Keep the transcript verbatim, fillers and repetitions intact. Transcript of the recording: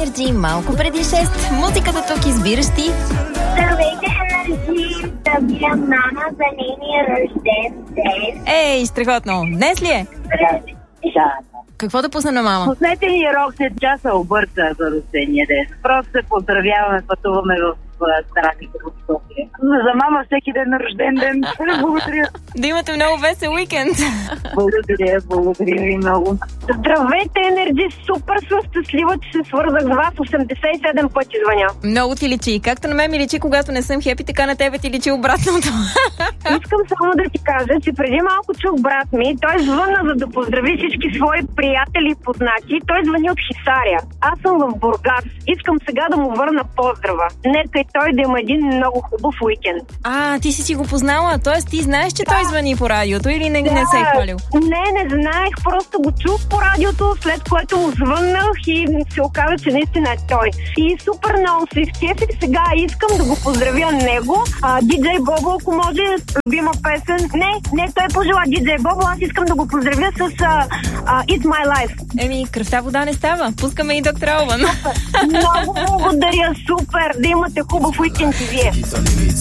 Energy малко преди шест. Музиката тук избираш ти. Здравейте, Energy! Да мама за нейния рожден ден. Ей, страхотно. Днес ли е? Да. Какво да пусна на мама? Пуснете ни Роксет часа обърка за рождения ден. Просто се поздравяваме, пътуваме в страните от София. За мама всеки ден на рожден ден. Благодаря. Да имате много весел уикенд. Благодаря, благодаря ви много. Здравейте, Енерджи! Супер съм щастлива, че се свързах с вас. осемдесет и седем пъти звъня. Много ти личи. Както на мен ми личи, когато не съм хепи, така на тебе ти личи обратното. Искам само да ти кажа, че преди малко чух брат ми. Той звънна, за да поздрави всички свои приятели и познати. Той звъни от Хисаря. Аз съм в Бургас. Искам сега да му върна поздрава. Нека и той да има един много хубав уикенд. А, ти си си го познала? Тоест ти знаеш, че да. Той звъни по радиото или не, да. не се е хвалил? Не, не знаех. Просто го чух по радиото, след което му звъннах и се оказа, че наистина е той. И супер много се изкефих. Сега искам да го поздравя него. А, диджей Бобо, ако може, любима песен. Не, не, той пожела диджей Бобо. Аз искам да го поздравя с а, а, It's My Life. Еми, кръвта вода не става. Пускаме и доктор Албан. Много благодаря, супер. Да имате хубав уикенд и вие.